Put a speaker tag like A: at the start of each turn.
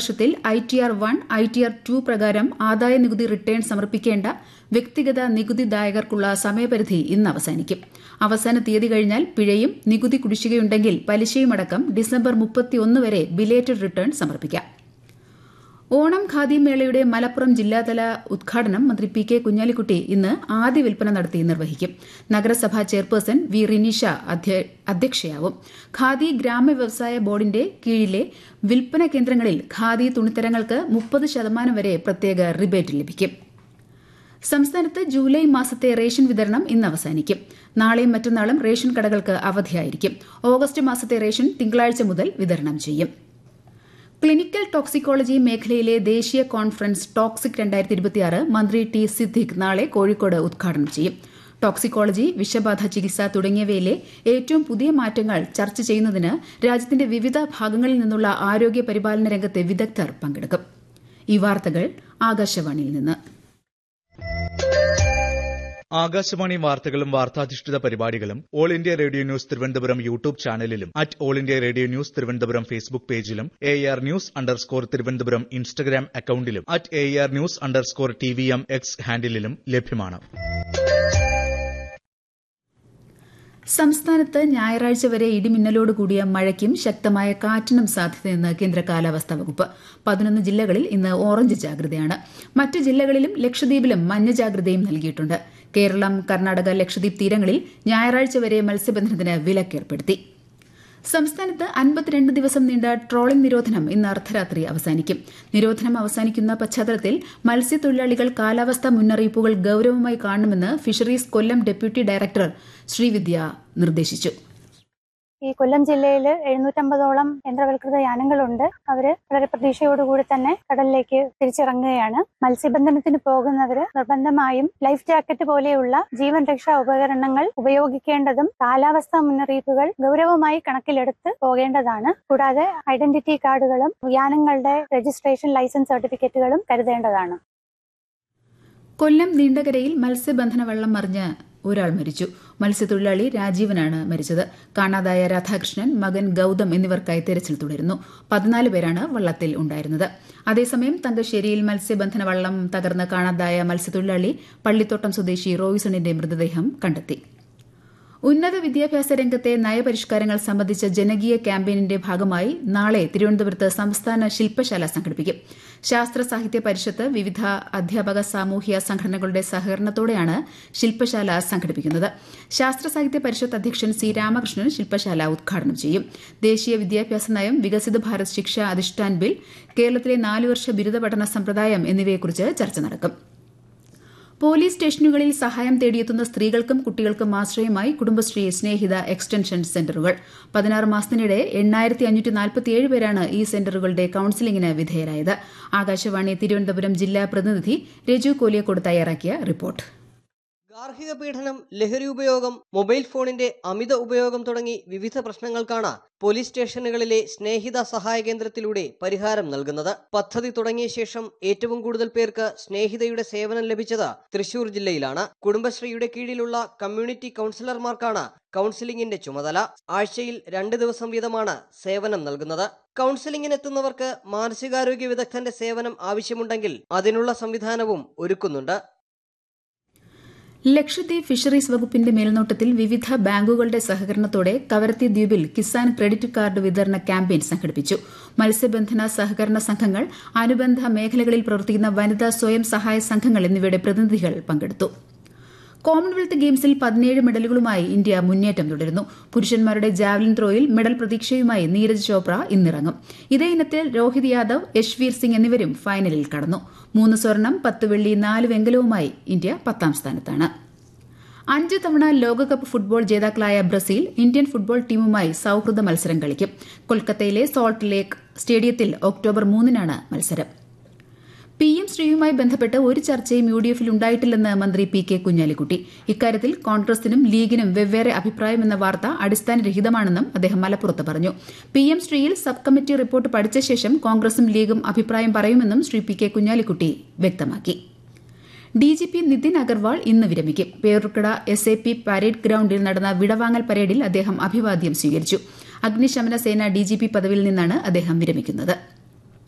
A: വർഷത്തിൽ ITR 1, ITR 2 പ്രകാരം ആദായ നികുതി റിട്ടേൺ സമർപ്പിക്കേണ്ട വ്യക്തിഗത നികുതിദായകർക്കുള്ള സമയപരിധി ഇന്ന് അവസാനിക്കും. അവസാന തീയതി കഴിഞ്ഞാൽ പിഴയും നികുതി കുടിശ്ശികയുണ്ടെങ്കിൽ പലിശയുമടക്കം ഡിസംബർ 31 വരെ ബിലേറ്റഡ് റിട്ടേൺ സമർപ്പിക്കാം. ഓണം ഖാദി മേളയുടെ മലപ്പുറം ജില്ലാതല ഉദ്ഘാടനം മന്ത്രി PK കുഞ്ഞാലിക്കുട്ടി ഇന്ന് ആദ്യ വിൽപ്പന നടത്തി നിർവഹിക്കും. നഗരസഭാ ചെയർപേഴ്സൺ വി റിനീഷ അധ്യക്ഷയാവും. ഖാദി ഗ്രാമ വ്യവസായ ബോർഡിന്റെ കീഴിലെ വിൽപ്പന കേന്ദ്രങ്ങളിൽ ഖാദി തുണിത്തരങ്ങൾക്ക് 30% വരെ പ്രത്യേക റിബേറ്റ് ലഭിക്കും. സംസ്ഥാനത്ത് ജൂലൈ മാസത്തെ റേഷൻ വിതരണം ഇന്ന് അവസാനിക്കും. നാളെയും മറ്റന്നാളും റേഷൻ കടകൾക്ക് അവധിയായിരിക്കും. ഓഗസ്റ്റ് മാസത്തെ റേഷൻ തിങ്കളാഴ്ച മുതൽ വിതരണം ചെയ്യും. ക്ലിനിക്കൽ ടോക്സിക്കോളജി മേഖലയിലെ ദേശീയ കോൺഫറൻസ് ടോക്സിക് 2026 മന്ത്രി T. സിദ്ദിഖ് നാളെ കോഴിക്കോട് ഉദ്ഘാടനം ചെയ്യും. ടോക്സിക്കോളജി, വിഷബാധ ചികിത്സ തുടങ്ങിയവയിലെ ഏറ്റവും പുതിയ മാറ്റങ്ങൾ ചർച്ച ചെയ്യുന്നതിന് രാജ്യത്തിന്റെ വിവിധ ഭാഗങ്ങളിൽ നിന്നുള്ള ആരോഗ്യ പരിപാലന രംഗത്തെ വിദഗ്ധർ പങ്കെടുക്കും. ഈ വാർത്തകൾ ആകാശവാണിയിൽ നിന്ന്.
B: ആകാശവാണി വാർത്തകളും വാർത്താധിഷ്ഠിത പരിപാടികളും all India radio news Thiruvananthapuram YouTube ചാനലിലും all India radio news Thiruvananthapuram Facebook പേജിലും AR News_ തിരുവനന്തപുരം ഇൻസ്റ്റഗ്രാം അക്കൌണ്ടിലും AR News_TVM X ഹാൻഡിലും ലഭ്യമാണ്. സംസ്ഥാനത്ത് ഞായറാഴ്ച വരെ ഇടിമിന്നലോട് കൂടിയ മഴയ്ക്കും ശക്തമായ കാറ്റിനും സാധ്യതയെന്ന് കേന്ദ്ര കാലാവസ്ഥാ വകുപ്പ്. 11 ജില്ലകളിൽ ഇന്ന് ഓറഞ്ച് ജാഗ്രതയാണ്. മറ്റ് ജില്ലകളിലും ലക്ഷദ്വീപിലും മഞ്ഞ ജാഗ്രതയും നൽകിയിട്ടുണ്ട്. കേരളം, കർണാടക, ലക്ഷദ്വീപ് തീരങ്ങളിൽ ഞായറാഴ്ച വരെ മത്സ്യബന്ധനത്തിന് വിലക്കേർപ്പെടുത്തി. സംസ്ഥാനത്ത് 52 ദിവസം നീണ്ട ട്രോളിംഗ് നിരോധനം ഇന്ന് അർദ്ധരാത്രി അവസാനിക്കും. നിരോധനം അവസാനിക്കുന്ന പശ്ചാത്തലത്തിൽ മത്സ്യത്തൊഴിലാളികൾ കാലാവസ്ഥാ മുന്നറിയിപ്പുകൾ ഗൌരവമായി കാണണമെന്ന് ഫിഷറീസ് കൊല്ലം ഡെപ്യൂട്ടി ഡയറക്ടർ ശ്രീവിദ്യ നിർദ്ദേശിച്ചു.
C: ഈ കൊല്ലം ജില്ലയിൽ 750ഓളം യന്ത്രവൽകൃത യാനങ്ങളുണ്ട്. അവര് വളരെ പ്രതീക്ഷയോടുകൂടി തന്നെ കടലിലേക്ക് തിരിച്ചിറങ്ങുകയാണ്. മത്സ്യബന്ധനത്തിന് പോകുന്നവര് നിർബന്ധമായും ലൈഫ് ജാക്കറ്റ് പോലെയുള്ള ജീവൻ രക്ഷാ ഉപകരണങ്ങൾ ഉപയോഗിക്കേണ്ടതും കാലാവസ്ഥാ മുന്നറിയിപ്പുകൾ ഗൗരവമായി കണക്കിലെടുത്ത് പോകേണ്ടതാണ്. കൂടാതെ ഐഡന്റിറ്റി കാർഡുകളും യാനങ്ങളുടെ രജിസ്ട്രേഷൻ ലൈസൻസ് സർട്ടിഫിക്കറ്റുകളും കരുതേണ്ടതാണ്.
A: കൊല്ലം നീണ്ടകരയിൽ മത്സ്യബന്ധന വള്ളം മറിഞ്ഞ് ഒരാൾ മരിച്ചു. മത്സ്യത്തൊഴിലാളി രാജീവനാണ് മരിച്ചത്. കാണാതായ രാധാകൃഷ്ണൻ, മകൻ ഗൌതം എന്നിവർക്കായി തെരച്ചിൽ തുടരുന്നു. 14 പേരാണ് വള്ളത്തിൽ ഉണ്ടായിരുന്നത്. അതേസമയം തങ്കശ്ശേരിയിൽ മത്സ്യബന്ധന വള്ളം തകർന്ന് കാണാതായ മത്സ്യത്തൊഴിലാളി പള്ളിത്തോട്ടം സ്വദേശി റോയ്സണിന്റെ മൃതദേഹം കണ്ടെത്തി. ഉന്നത വിദ്യാഭ്യാസ രംഗത്തെ നയപരിഷ്കാരങ്ങൾ സംബന്ധിച്ച ജനകീയ ക്യാമ്പയിനിന്റെ ഭാഗമായി നാളെ തിരുവനന്തപുരത്ത് സംസ്ഥാന ശില്പശാല സംഘടിപ്പിക്കും. ശാസ്ത്ര സാഹിത്യ പരിഷത്ത്, വിവിധ അധ്യാപക സാമൂഹ്യ സംഘടനകളുടെ സഹകരണത്തോടെയാണ് ശില്പശാല സംഘടിപ്പിക്കുന്നത്. ശാസ്ത്ര സാഹിത്യ പരിഷത്ത് അധ്യക്ഷൻ C. രാമകൃഷ്ണൻ ശില്പശാല ഉദ്ഘാടനം ചെയ്യും. ദേശീയ വിദ്യാഭ്യാസ നയം, വികസിത് ഭാരത് ശിക്ഷ അധിഷ്ഠാൻ ബിൽ, കേരളത്തിലെ 4 വർഷ ബിരുദ പഠന സമ്പ്രദായം എന്നിവയെക്കുറിച്ച് ചർച്ച നടക്കും. പോലീസ് സ്റ്റേഷനുകളിൽ സഹായം തേടിയെത്തുന്ന സ്ത്രീകൾക്കും കുട്ടികൾക്കും ആശ്രയമായി കുടുംബശ്രീ സ്നേഹിത എക്സ്റ്റൻഷൻ സെന്ററുകൾ. 16 മാസത്തിനിടെ 8547 പേരാണ് ഈ സെന്ററുകളുടെ കൌൺസിലിംഗിന് വിധേയരായത്. ആകാശവാണി തിരുവനന്തപുരം ജില്ലാ പ്രതിനിധി രജു കോലിയക്കോട് തയ്യാറാക്കിയ റിപ്പോർട്ട്.
D: ഗാർഹിക പീഡനം, ലഹരി ഉപയോഗം, മൊബൈൽ ഫോണിന്റെ അമിത ഉപയോഗം തുടങ്ങി വിവിധ പ്രശ്നങ്ങൾക്കാണ് പോലീസ് സ്റ്റേഷനുകളിലെ സ്നേഹിത സഹായ കേന്ദ്രത്തിലൂടെ പരിഹാരം നൽകുന്നത്. പദ്ധതി തുടങ്ങിയ ശേഷം ഏറ്റവും കൂടുതൽ പേർക്ക് സ്നേഹിതയുടെ സേവനം ലഭിച്ചത് തൃശൂർ ജില്ലയിലാണ്. കുടുംബശ്രീയുടെ കീഴിലുള്ള കമ്മ്യൂണിറ്റി കൌൺസിലർമാർക്കാണ് കൌൺസിലിംഗിന്റെ ചുമതല. ആഴ്ചയിൽ 2 ദിവസം വീതമാണ് സേവനം നൽകുന്നത്. കൌൺസിലിംഗിനെത്തുന്നവർക്ക് മാനസികാരോഗ്യ വിദഗ്ധന്റെ സേവനം ആവശ്യമുണ്ടെങ്കിൽ അതിനുള്ള സംവിധാനവും ഒരുക്കുന്നുണ്ട്.
A: ലക്ഷദ്വീപ് ഫിഷറീസ് വകുപ്പിന്റെ മേൽനോട്ടത്തിൽ വിവിധ ബാങ്കുകളുടെ സഹകരണത്തോടെ കവരത്തി ദ്വീപിൽ കിസാൻ ക്രെഡിറ്റ് കാർഡ് വിതരണ ക്യാമ്പയിൻ സംഘടിപ്പിച്ചു. മത്സ്യബന്ധന സഹകരണ സംഘങ്ങൾ, അനുബന്ധ മേഖലകളിൽ പ്രവർത്തിക്കുന്ന വനിതാ സ്വയം സഹായ സംഘങ്ങൾ എന്നിവയുടെ പ്രതിനിധികൾ പങ്കെടുത്തു. കോമൺവെൽത്ത് ഗെയിംസിൽ 17 മെഡലുകളുമായി ഇന്ത്യ മുന്നേറ്റം തുടരുന്നു. പുരുഷന്മാരുടെ ജാവലിൻ ത്രോയിൽ മെഡൽ പ്രതീക്ഷയുമായി നീരജ് ചോപ്ര ഇന്നിറങ്ങും. ഇതേ ഇനത്തിൽ രോഹിത് യാദവ്, യശ്വീർ സിംഗ് എന്നിവരും ഫൈനലിൽ കടന്നു. 3 സ്വർണം, 10 വെള്ളി, 4 വെങ്കലവുമായി ഇന്ത്യ 10ാം സ്ഥാനത്താണ്. 5 തവണ ലോകകപ്പ് ഫുട്ബോൾ ജേതാക്കളായ ബ്രസീൽ ഇന്ത്യൻ ഫുട്ബോൾ ടീമുമായി സൌഹൃദ മത്സരം കളിക്കും. കൊൽക്കത്തയിലെ സോൾട്ട് ലേക്ക് സ്റ്റേഡിയത്തിൽ ഒക്ടോബർ 3-നാണ് മത്സരം. PM ശ്രീയുമായി ബന്ധപ്പെട്ട് ഒരു ചർച്ചയും UDF-ൽ ഉണ്ടായിട്ടില്ലെന്ന് മന്ത്രി PK കുഞ്ഞാലിക്കുട്ടി. ഇക്കാര്യത്തിൽ കോൺഗ്രസിനും ലീഗിനും വെവ്വേറെ അഭിപ്രായമെന്ന വാർത്ത അടിസ്ഥാനരഹിതമാണെന്നും അദ്ദേഹം മലപ്പുറത്ത് പറഞ്ഞു. PM ശ്രീയിൽ സബ് കമ്മിറ്റി റിപ്പോർട്ട് പഠിച്ച ശേഷം കോൺഗ്രസും ലീഗും അഭിപ്രായം പറയുമെന്നും ശ്രീ PK കുഞ്ഞാലിക്കുട്ടി വ്യക്തമാക്കി. DGP നിതിൻ അഗർവാൾ ഇന്ന് വിരമിക്കും. പേരുക്കട SAP പരേഡ് ഗ്രൌണ്ടിൽ നടന്ന വിടവാങ്ങൽ പരേഡിൽ അദ്ദേഹം അഭിവാദ്യം സ്വീകരിച്ചു. അഗ്നിശമന സേന DGP പദവിയിൽ നിന്നാണ് അദ്ദേഹം വിരമിക്കുന്നത്.